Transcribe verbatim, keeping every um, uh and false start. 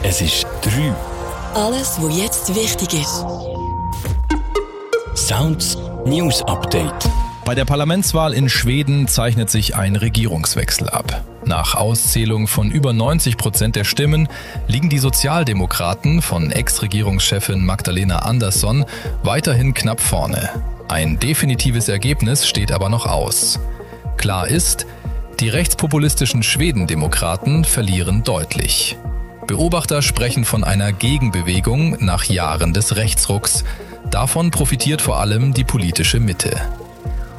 Es ist drei. Alles, was jetzt wichtig ist. Sounds News Update. Bei der Parlamentswahl in Schweden zeichnet sich ein Regierungswechsel ab. Nach Auszählung von über neunzig Prozent der Stimmen liegen die Sozialdemokraten von Ex-Regierungschefin Magdalena Andersson weiterhin knapp vorne. Ein definitives Ergebnis steht aber noch aus. Klar ist, die rechtspopulistischen Schwedendemokraten verlieren deutlich. Beobachter sprechen von einer Gegenbewegung nach Jahren des Rechtsrucks. Davon profitiert vor allem die politische Mitte.